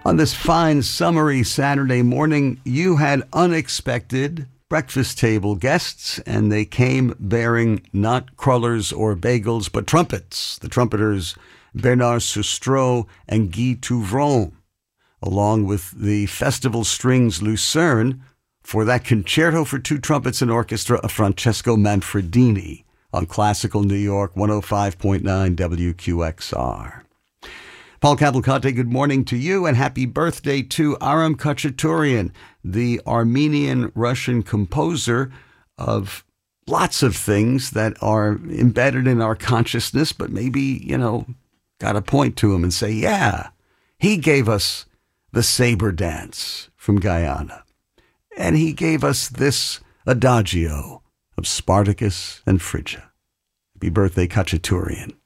On this fine, summery Saturday morning, you had unexpected breakfast table guests, and they came bearing not crullers or bagels, but trumpets. The trumpeters Bernard Sustreau and Guy Touvron, along with the Festival Strings Lucerne for that concerto for two trumpets and orchestra of Francesco Manfredini on Classical New York 105.9 WQXR. Paul Cavalcante, good morning to you, and happy birthday to Aram Khachaturian, the Armenian-Russian composer of lots of things that are embedded in our consciousness, but maybe, got to point to him and say, yeah, he gave us the saber dance from Guyana, and he gave us this adagio of Spartacus and Phrygia. Happy birthday, Khachaturian.